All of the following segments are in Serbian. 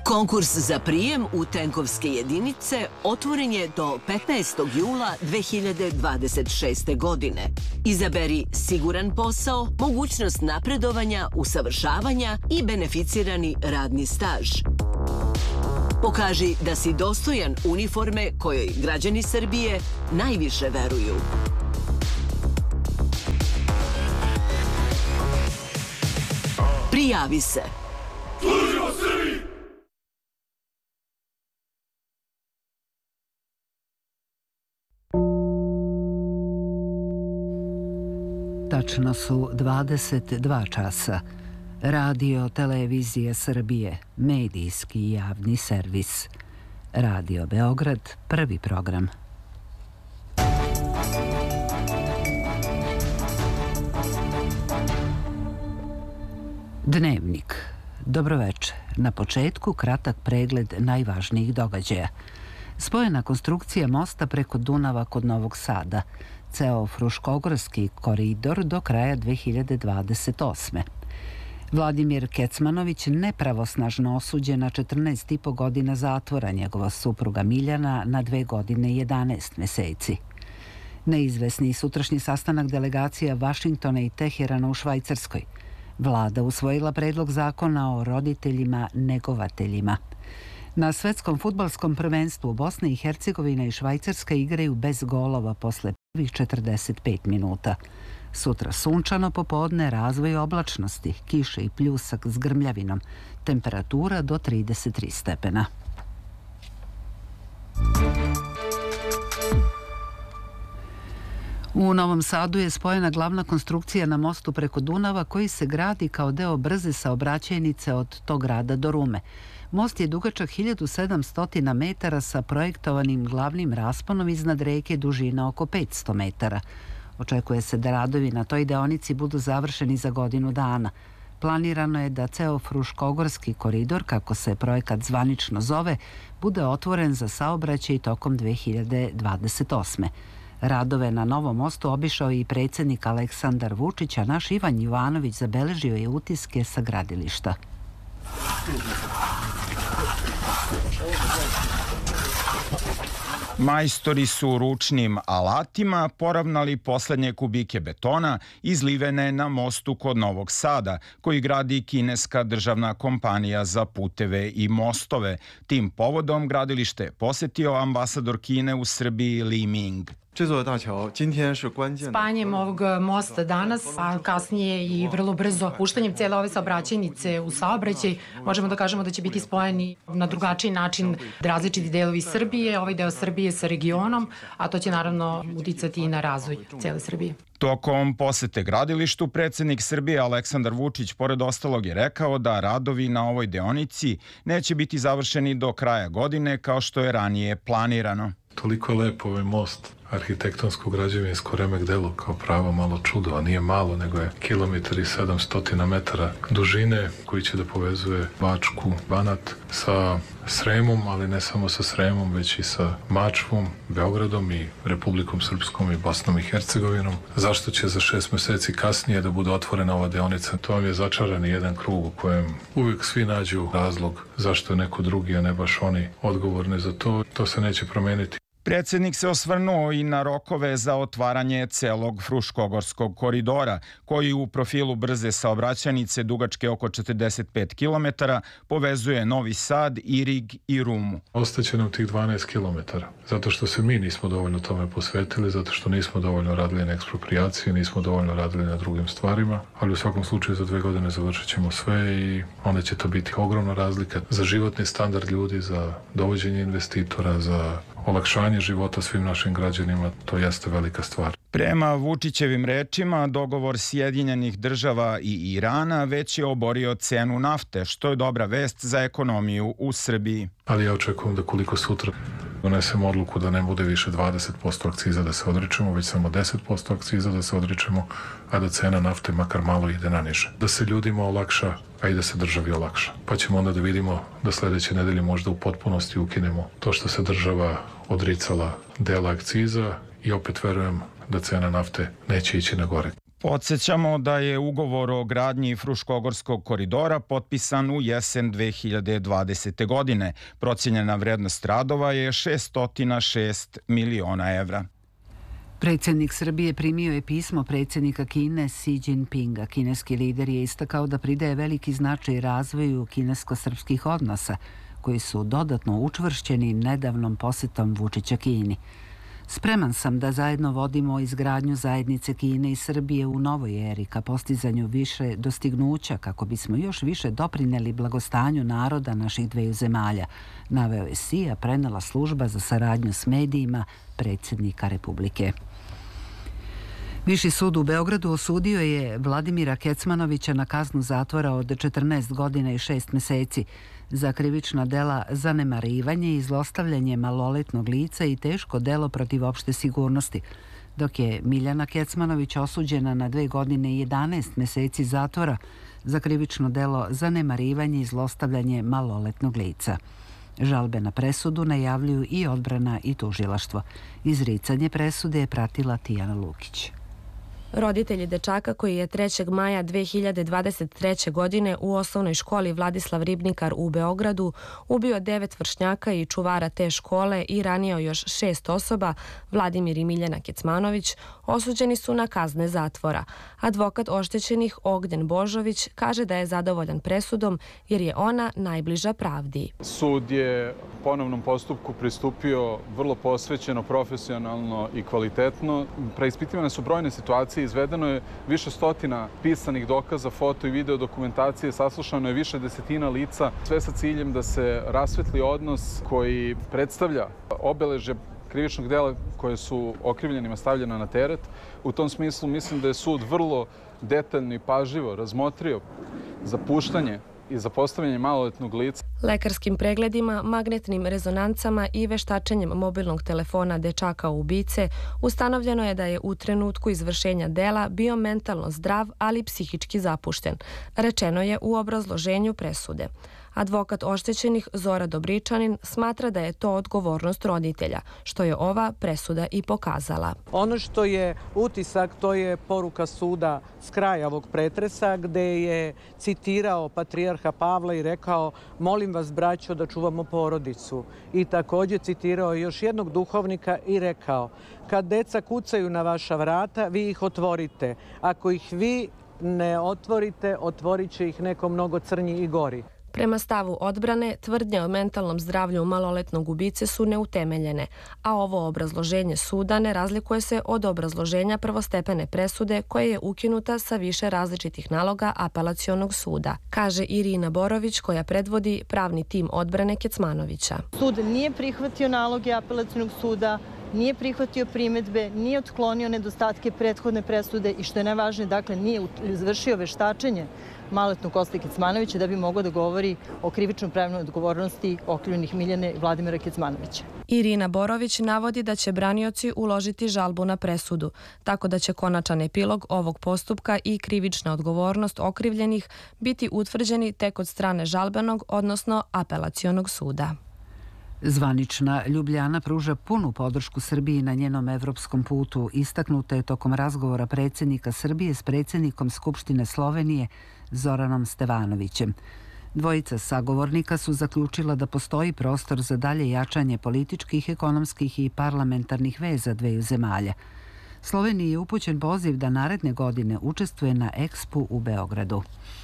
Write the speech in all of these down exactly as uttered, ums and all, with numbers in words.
Konkurs za prijem u tenkovske jedinice otvoren je do petnaestog jula dve hiljade dvadeset šeste. godine. Izaberi siguran posao, mogućnost napredovanja, usavršavanja i beneficirani radni staž. Pokaži da si dostojan uniforme kojoj građani Srbije najviše veruju. Prijavi se. Služimo Srbiji! Tačno su dvadeset dva časa. Radio Televizije Srbije, medijski javni servis. Radio Beograd, prvi program. Dnevnik. Dobroveče. Na početku kratak pregled najvažnijih događaja. Spojena konstrukcija mosta preko Dunava kod Novog Sada. Ceo Fruškogorski koridor do kraja dve hiljade dvadeset osme. Vladimir Kecmanović nepravosnažno osuđen na četrnaest i po godina zatvora, njegova supruga Miljana na dve godine i jedanaest meseci. Neizvesni sutrašnji sastanak delegacija Vašingtona i Teherana u Švajcarskoj. Vlada usvojila predlog zakona o roditeljima negovateljima. Na svetskom fudbalskom prvenstvu Bosna i Hercegovina i Švajcarska igraju bez golova posle prvih četrdeset pet minuta. Sutra sunčano popodne, razvoj oblačnosti, kiše i pljusak s grmljavinom, temperatura do trideset tri stepena. U Novom Sadu je spojena glavna konstrukcija na mostu preko Dunava koji se gradi kao deo brze saobraćajnice od tog grada do Rume. Most je dugačak hiljadu sedamsto metara sa projektovanim glavnim rasponom iznad reke dužina oko petsto metara. Očekuje se da radovi na toj deonici budu završeni za godinu dana. Planirano je da ceo Fruškogorski koridor, kako se projekat zvanično zove, bude otvoren za saobraćaj tokom dve hiljade dvadeset osme. Radove na novom mostu obišao i predsjednik Aleksandar Vučić, a naš Ivan Jovanović zabeležio je utiske sa gradilišta. Majstori su ručnim alatima poravnali poslednje kubike betona izlivene na mostu kod Novog Sada, koji gradi kineska državna kompanija za puteve i mostove. Tim povodom gradilište je posetio ambasador Kine u Srbiji Li Ming. Spajanjem ovog mosta danas, a kasnije i vrlo brzo puštanjem cijele ove saobraćajnice u saobraćaj, možemo da kažemo da će biti spojeni na drugačiji način različiti delovi Srbije, ovaj deo Srbije sa regionom, a to će naravno uticati i na razvoj cijele Srbije. Tokom posete gradilištu, predsjednik Srbije Aleksandar Vučić pored ostalog je rekao da radovi na ovoj deonici neće biti završeni do kraja godine kao što je ranije planirano. Toliko je lepo ovaj most, arhitektonsko građevinsko remek delo, kao pravo malo čudo, a nije malo, nego je kilometar i sedamsto metara dužine koji će da povezuje Bačku, Banat sa Sremom, ali ne samo sa Sremom, već i sa Mačvom, Beogradom i Republikom Srpskom i Bosnom i Hercegovinom. Zašto će za šest meseci kasnije da bude otvorena ova deonica? To vam je začarani jedan krug u kojem uvijek svi nađu razlog zašto je neko drugi, a ne baš oni odgovorni za to. To se neće promeniti. Predsjednik se osvrnuo i na rokove za otvaranje celog Fruškogorskog koridora, koji u profilu brze saobraćajnice dugačke oko četrdeset pet kilometara povezuje Novi Sad, Irig i Rumu. Ostaće nam tih dvanaest kilometara, zato što se mi nismo dovoljno tome posvetili, zato što nismo dovoljno radili na eksproprijaciji, nismo dovoljno radili na drugim stvarima, ali u svakom slučaju za dve godine završit ćemo sve i onda će to biti ogromna razlika za životni standard ljudi, za dovođenje investitora, za olakšanje života svim našim građanima. To jeste velika stvar. Prema Vučićevim rečima, dogovor Sjedinjenih država i Irana već je oborio cenu nafte, što je dobra vest za ekonomiju u Srbiji. Ali ja očekujem da koliko sutra donesemo odluku da ne bude više dvadeset posto akciza da se odričemo, već samo deset posto akciza da se odričemo, a da cena nafte makar malo ide na niže. Da se ljudima olakša, a i da se državi olakša. Pa ćemo onda da vidimo da sledeće nedelje možda u potpunosti ukinemo to što se država odricala dela akciza i opet verujem da cena nafte neće ići na gore. Podsjećamo da je ugovor o gradnji Fruškogorskog koridora potpisan u jesen dve hiljade dvadesete. godine. Procijenjena vrednost radova je šessto šest miliona evra. Predsjednik Srbije primio je pismo predsjednika Kine Xi Jinpinga. Kineski lider je istakao da pridaje veliki značaj razvoju kinesko-srpskih odnosa, koji su dodatno učvršćeni nedavnom posjetom Vučića Kini. Spreman sam da zajedno vodimo izgradnju zajednice Kine i Srbije u novoj eri ka postizanju više dostignuća kako bismo još više doprinijeli blagostanju naroda naših dveju zemalja, naveo je Xi, a prenela služba za saradnju s medijima predsjednika Republike. Viši sud u Beogradu osudio je Vladimira Kecmanovića na kaznu zatvora od četrnaest godina i šest meseci za krivična dela zanemarivanje i zlostavljanje maloletnog lica i teško delo protiv opšte sigurnosti, dok je Miljana Kecmanović osuđena na dve godine i jedanaest meseci zatvora za krivično delo zanemarivanje i zlostavljanje maloletnog lica. Žalbe na presudu najavljuju i odbrana i tužilaštvo. Izricanje presude je pratila Tijana Lukić. Roditelji dečaka koji je trećeg maja dve hiljade dvadeset treće. godine u osnovnoj školi Vladislav Ribnikar u Beogradu ubio devet vršnjaka i čuvara te škole i ranio još šest osoba, Vladimir i Miljana Kecmanović, osuđeni su na kazne zatvora. Advokat oštećenih Ognjen Božović kaže da je zadovoljan presudom jer je ona najbliža pravdi. Sud je ponovnom postupku pristupio vrlo posvećeno, profesionalno i kvalitetno. Preispitivane su brojne situacije. Izvedeno je više stotina pisanih dokaza, foto i video dokumentacije, saslušano je više desetina lica, sve sa ciljem da se rasvetli odnos koji predstavlja obeležje krivičnog dela koje su okrivljenima stavljena na teret. U tom smislu mislim da je sud vrlo detaljno i pažljivo razmotrio za puštanje i za postavljanje maloletnog lica. Lekarskim pregledima, magnetnim rezonancama i veštačenjem mobilnog telefona dečaka ubice ustanovljeno je da je u trenutku izvršenja dela bio mentalno zdrav, ali psihički zapušten, rečeno je u obrazloženju presude. Advokat oštećenih Zora Dobričanin smatra da je to odgovornost roditelja, što je ova presuda i pokazala. Ono što je utisak, to je poruka suda s kraja ovog pretresa, gde je citirao patrijarha Pavla i rekao: molim vas, braćo, da čuvamo porodicu. I također citirao još jednog duhovnika i rekao: kad deca kucaju na vaša vrata, vi ih otvorite. Ako ih vi ne otvorite, otvorit će ih neko mnogo crnji i gori. Prema stavu odbrane, tvrdnje o mentalnom zdravlju maloletnog ubice su neutemeljene, a ovo obrazloženje suda ne razlikuje se od obrazloženja prvostepene presude koja je ukinuta sa više različitih naloga apelacionog suda, kaže Irina Borović koja predvodi pravni tim odbrane Kecmanovića. Sud nije prihvatio naloge apelacionog suda, nije prihvatio primedbe, nije otklonio nedostatke prethodne presude i što je najvažnije, dakle, nije izvršio veštačenje maloletnog Koste Kecmanovića da bi mogao da govori o krivičnom pravnoj odgovornosti okrivljenih Miljane i Vladimira Kecmanovića. Irina Borović navodi da će branioci uložiti žalbu na presudu, tako da će konačan epilog ovog postupka i krivična odgovornost okrivljenih biti utvrđeni tek od strane žalbenog, odnosno apelacionog suda. Zvanična Ljubljana pruža punu podršku Srbiji na njenom evropskom putu. Istaknuto je tokom razgovora predsjednika Srbije s predsjednikom Skupštine Slovenije Zoranom Stevanovićem. Dvojica sagovornika su zaključila da postoji prostor za dalje jačanje političkih, ekonomskih i parlamentarnih veza dveju zemalja. Sloveniji je upućen poziv da naredne godine učestvuje na Expu u Beogradu.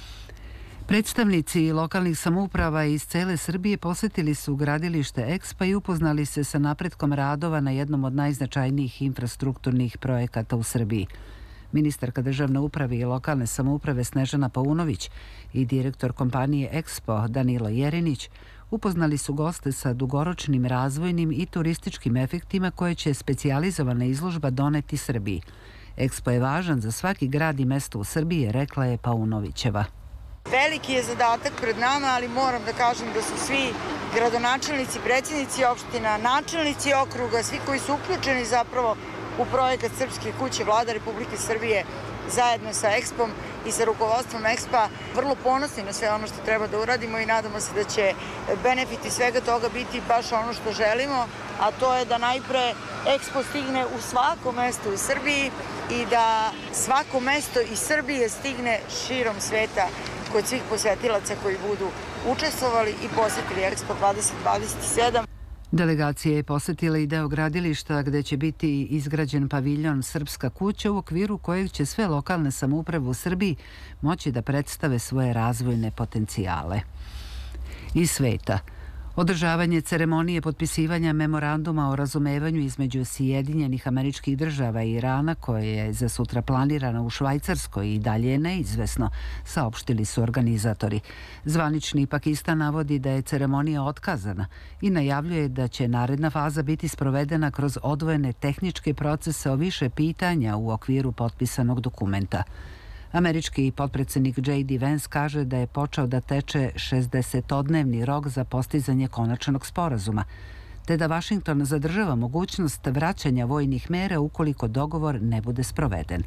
Predstavnici lokalnih samouprava iz cele Srbije posjetili su gradilište Expa i upoznali se sa napretkom radova na jednom od najznačajnijih infrastrukturnih projekata u Srbiji. Ministarka državne uprave i lokalne samouprave Snežana Paunović i direktor kompanije Expo Danilo Jerinić upoznali su goste sa dugoročnim razvojnim i turističkim efektima koje će specijalizovana izložba doneti Srbiji. Expo je važan za svaki grad i mesto u Srbiji, rekla je Paunovićeva. Veliki je zadatak pred nama, ali moram da kažem da su svi gradonačelnici, predsjednici opština, načelnici okruga, svi koji su uključeni zapravo u projekat Srpske kuće, Vlada Republike Srbije zajedno sa Expom i sa rukovodstvom Ekspa vrlo ponosni na sve ono što treba da uradimo i nadamo se da će benefiti svega toga biti baš ono što želimo, a to je da najpre Ekspo stigne u svako mesto u Srbiji i da svako mesto iz Srbije stigne širom sveta kod svih posetilaca koji budu učestvovali i posetili Ekspo dvadeset dvadeset sedam. Delegacija je posetila i deo gradilišta gde će biti izgrađen paviljon Srpska kuća u okviru kojeg će sve lokalne samouprave u Srbiji moći da predstave svoje razvojne potencijale. Iz sveta. Održavanje ceremonije potpisivanja memoranduma o razumevanju između Sjedinjenih Američkih Država i Irana, koje je za sutra planirano u Švajcarskoj i dalje je neizvesno, saopštili su organizatori. Zvanični Pakistan navodi da je ceremonija otkazana i najavljuje da će naredna faza biti sprovedena kroz odvojene tehničke procese o više pitanja u okviru potpisanog dokumenta. Američki potpredsednik J D Vance kaže da je počeo da teče šezdesetodnevni rok za postizanje konačnog sporazuma, te da Vašington zadržava mogućnost vraćanja vojnih mera ukoliko dogovor ne bude sproveden.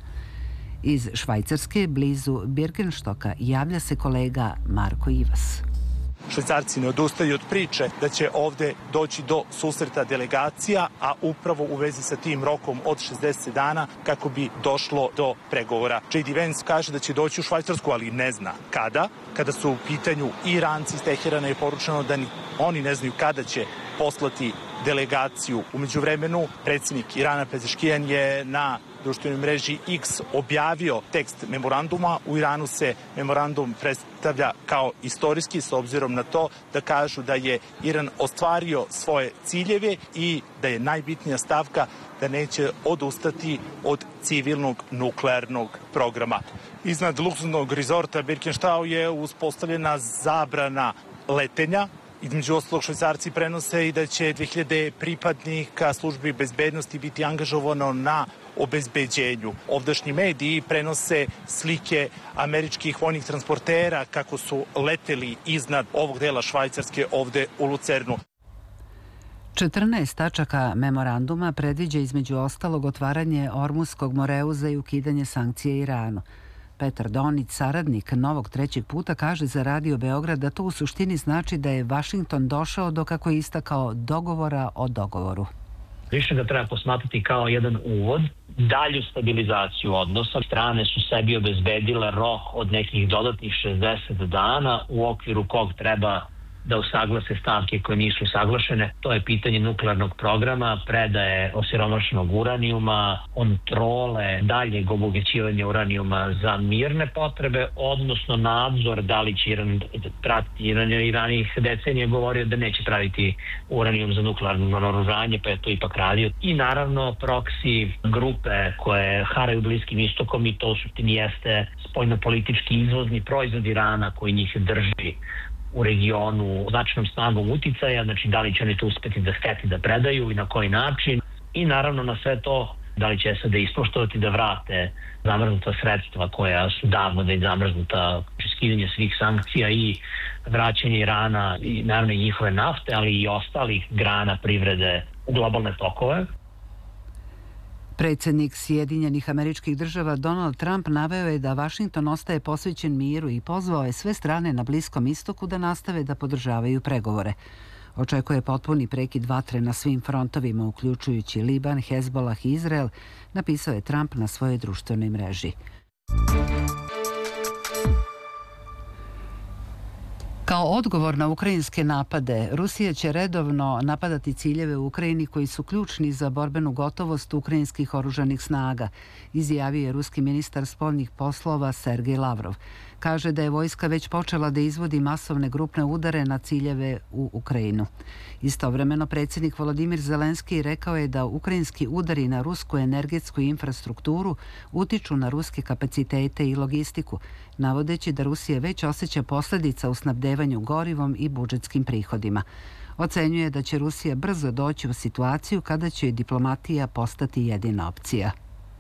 Iz Švajcarske, blizu Birkenstoka, javlja se kolega Marko Ivas. Švajcarci ne odustaju od priče da će ovde doći do susreta delegacija, a upravo u vezi sa tim rokom od šezdeset dana kako bi došlo do pregovora. J D Vance kaže da će doći u Švajcarsku, ali ne zna kada. Kada su u pitanju Iranci iz Teherana je poručeno da ni oni ne znaju kada će poslati delegaciju. U međuvremenu, predsjednik Irana Pezeškijan je na društvenoj mreži X objavio tekst memoranduma. U Iranu se memorandum predstavlja kao istorijski s obzirom na to da kažu da je Iran ostvario svoje ciljeve i da je najbitnija stavka da neće odustati od civilnog nuklearnog programa. Iznad luksuznog rezorta Birkenstau je uspostavljena zabrana letenja. Između ostalog, Švajcarci prenose i da će dve hiljade pripadnika službi bezbednosti biti angažovano na obezbeđenju. Ovdašnji mediji prenose slike američkih vojnih transportera kako su leteli iznad ovog dela Švajcarske ovde u Lucernu. četrnaest tačaka memoranduma predviđa između ostalog otvaranje Ormuskog moreuza i ukidanje sankcije Iranu. Petar Donić, saradnik Novog trećeg puta, kaže za Radio Beograd da to u suštini znači da je Vašington došao do, kako je istakao, dogovora o dogovoru. Više ga treba posmatrati kao jedan uvod, dalju stabilizaciju odnosa. Strane su sebi obezbedile rok od nekih dodatnih šezdeset dana u okviru kog treba da usaglase stavke koje nisu usaglašene. To je pitanje nuklearnog programa, predaje osiromašenog uranijuma, kontrole daljeg obogaćivanja uranijuma za mirne potrebe, odnosno nadzor da li će Iran pratiti. Iran je ranih decenija govorio da neće praviti uranijum za nuklearno naoružanje, pa je to ipak radio. I naravno proksi grupe koje haraju Bliskim istokom i to u suštini jeste spoljnopolitički izvozni proizvod Irana koji njih drži u regionu značajnom snagom uticaja, znači da li će oni to uspeti da hteti da predaju i na koji način. I naravno na sve to da li će se da ispoštovati da vrate zamrznuta sredstva koja su davno da je zamrznuta, skidanje svih sankcija i vraćanje Irana i naravno i njihove nafte, ali i ostalih grana privrede u globalne tokove. Predsjednik Sjedinjenih Američkih Država Donald Trump naveo je da Vašington ostaje posvećen miru i pozvao je sve strane na Bliskom istoku da nastave da podržavaju pregovore. Očekuje potpuni prekid vatre na svim frontovima, uključujući Liban, Hezbolah i Izrael, napisao je Trump na svojoj društvenoj mreži. Kao odgovor na ukrajinske napade, Rusija će redovno napadati ciljeve u Ukrajini koji su ključni za borbenu gotovost ukrajinskih oružanih snaga, izjavio je ruski ministar spoljnih poslova Sergej Lavrov. Kaže da je vojska već počela da izvodi masovne grupne udare na ciljeve u Ukrajinu. Istovremeno, predsjednik Volodimir Zelenski rekao je da ukrajinski udari na rusku energetsku infrastrukturu utiču na ruske kapacitete i logistiku, navodeći da Rusija već osjeća posljedica u snabdevanju gorivom i budžetskim prihodima. Ocenjuje da će Rusija brzo doći u situaciju kada će diplomatija postati jedina opcija.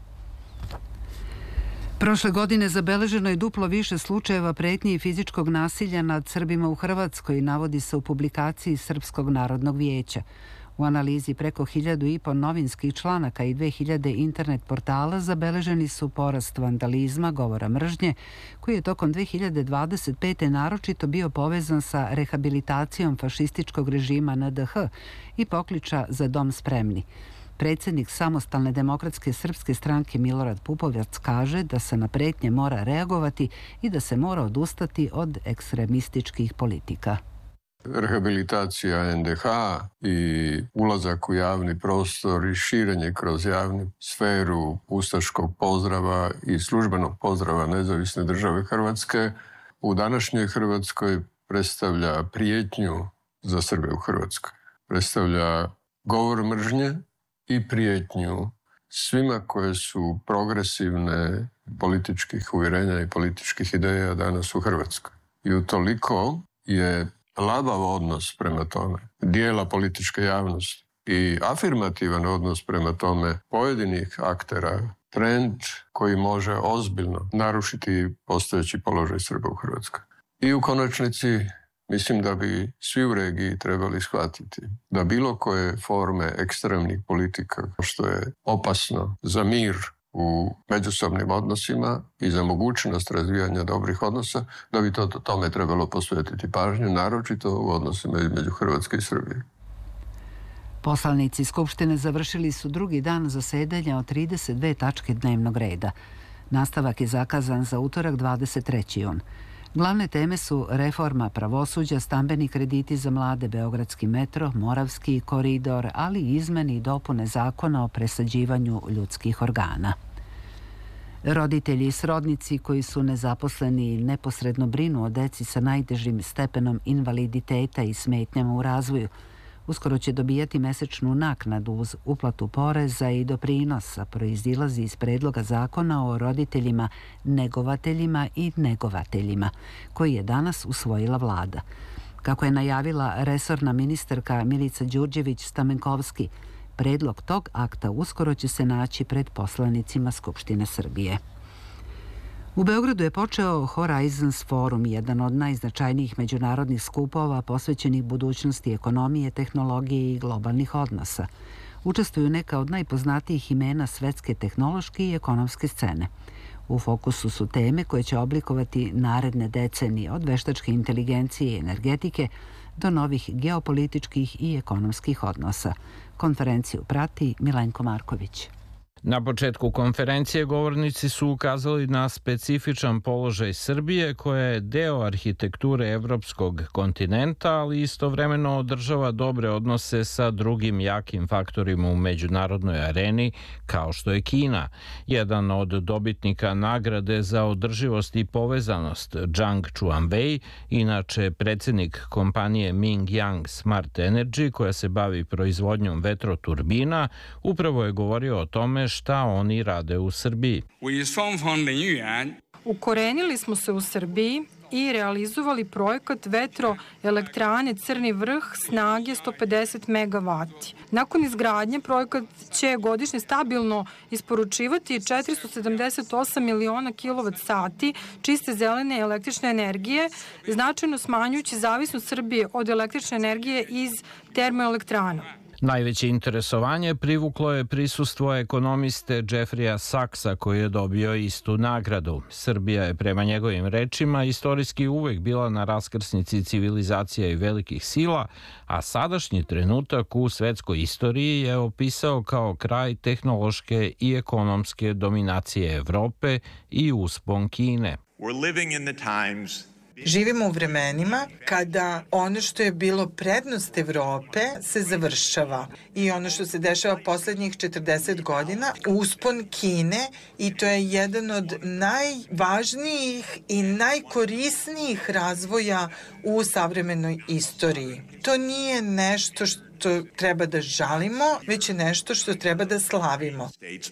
Prošle godine zabeleženo je duplo više slučajeva pretnji i fizičkog nasilja nad Srbima u Hrvatskoj, navodi se u publikaciji Srpskog narodnog vijeća. U analizi preko hiljadu i po novinskih članaka i dve hiljade internet portala zabeleženi su porast vandalizma, govora mržnje, koji je tokom dve hiljade dvadeset pete naročito bio povezan sa rehabilitacijom fašističkog režima N D H i pokliča za dom spremni. Predsjednik Samostalne demokratske srpske stranke Milorad Pupovac kaže da se na pretnje mora reagovati i da se mora odustati od ekstremističkih politika. Rehabilitacija N D H i ulazak u javni prostor i širenje kroz javnu sferu ustaškog pozdrava i službenog pozdrava Nezavisne države Hrvatske u današnjoj Hrvatskoj predstavlja prijetnju za Srbe u Hrvatskoj. Predstavlja govor mržnje i prijetnju svima koje su progresivne političkih uvjerenja i političkih ideja danas u Hrvatskoj. I utoliko je labav odnos prema tome dijela političke javnosti i afirmativan odnos prema tome pojedinih aktera trend koji može ozbiljno narušiti postojeći položaj Srba u Hrvatskoj. I u konačnici mislim da bi svi u regiji trebali shvatiti da bilo koje forme ekstremnih politika, što je opasno za mir u međusobnim odnosima i za mogućnost razvijanja dobrih odnosa, da bi to tome trebalo posvetiti pažnju, naročito u odnosima između Hrvatske i Srbije. Poslanici Skupštine završili su drugi dan zasedanja od trideset dve tačke dnevnog reda. Nastavak je zakazan za utorak dvadeset treći jun. Glavne teme su reforma pravosuđa, stambeni krediti za mlade, beogradski metro, Moravski koridor, ali i izmene i dopune zakona o presađivanju ljudskih organa. Roditelji i srodnici koji su nezaposleni i neposredno brinu o deci sa najtežim stepenom invaliditeta i smetnjama u razvoju uskoro će dobijati mesečnu naknadu uz uplatu poreza i doprinosa, proizilazi iz predloga zakona o roditeljima, negovateljima i negovateljima, koji je danas usvojila vlada. Kako je najavila resorna ministarka Milica Đurđević-Stamenkovski, predlog tog akta uskoro će se naći pred poslanicima Skupštine Srbije. U Beogradu je počeo Horizons Forum, jedan od najznačajnijih međunarodnih skupova posvećenih budućnosti ekonomije, tehnologije i globalnih odnosa. Učestvuju neka od najpoznatijih imena svetske tehnološke i ekonomske scene. U fokusu su teme koje će oblikovati naredne decenije, od veštačke inteligencije i energetike do novih geopolitičkih i ekonomskih odnosa. Konferenciju prati Milenko Marković. Na početku konferencije govornici su ukazali na specifičan položaj Srbije koja je deo arhitekture evropskog kontinenta, ali istovremeno održava dobre odnose sa drugim jakim faktorima u međunarodnoj areni, kao što je Kina. Jedan od dobitnika nagrade za održivost i povezanost, Zhang Chuanwei, inače predsjednik kompanije Ming Yang Smart Energy, koja se bavi proizvodnjom vetroturbina, upravo je govorio o tome šta oni rade u Srbiji. Ukorenili smo se u Srbiji i realizovali projekat vetroelektrane Crni vrh snage sto pedeset megavati. Nakon izgradnje projekat će godišnje stabilno isporučivati četiristo sedamdeset osam miliona kilovat sati čiste zelene električne energije, značajno smanjujući zavisnost Srbije od električne energije iz termoelektrana. Najveće interesovanje privuklo je prisustvo ekonomiste Jeffreya Sachsa, koji je dobio istu nagradu. Srbija je prema njegovim rečima istorijski uvek bila na raskrsnici civilizacija i velikih sila, a sadašnji trenutak u svetskoj istoriji je opisao kao kraj tehnološke i ekonomske dominacije Evrope i uspon Kine. We're living in the times Živimo u vremenima kada ono što je bilo prednost Evrope se završava i ono što se dešava poslednjih četrdeset godina, uspon Kine, i to je jedan od najvažnijih i najkorisnijih razvoja u savremenoj istoriji. To nije nešto što što treba da žalimo, već je nešto što treba da slavimo.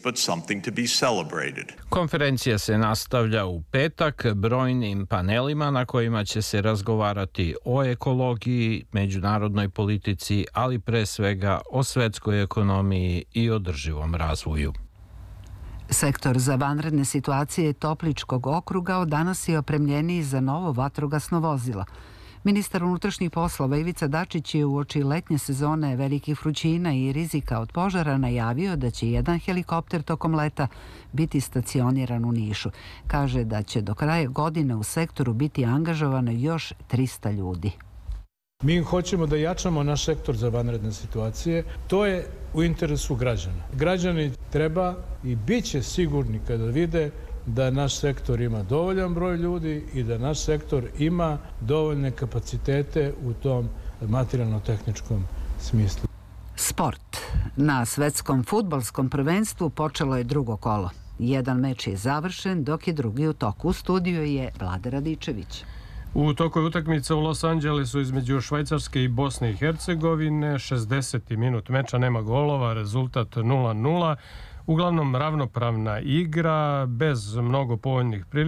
Konferencija se nastavlja u petak brojnim panelima na kojima će se razgovarati o ekologiji, međunarodnoj politici, ali pre svega o svetskoj ekonomiji i održivom razvoju. Sektor za vanredne situacije Topličkog okruga od danas je opremljeniji za novo vatrogasno vozilo. Ministar unutrašnjih poslova Ivica Dačić je uoči letnje sezone velikih vrućina i rizika od požara najavio da će jedan helikopter tokom leta biti stacioniran u Nišu. Kaže da će do kraja godine u sektoru biti angažovano još trista ljudi. Mi hoćemo da jačamo naš sektor za vanredne situacije. To je u interesu građana. Građani treba i bit će sigurni kada vide da naš sektor ima dovoljan broj ljudi i da naš sektor ima dovoljne kapacitete u tom materijalno-tehničkom smislu. Sport. Na svetskom fudbalskom prvenstvu počelo je drugo kolo. Jedan meč je završen, dok je drugi u toku. U studiju je Vlada Radičević. U toku je utakmica u Los Angelesu između Švajcarske i Bosne i Hercegovine. šezdeseti minut meča, nema golova, rezultat nula nula. Uglavnom ravnopravna igra, bez mnogo povoljnih prilika.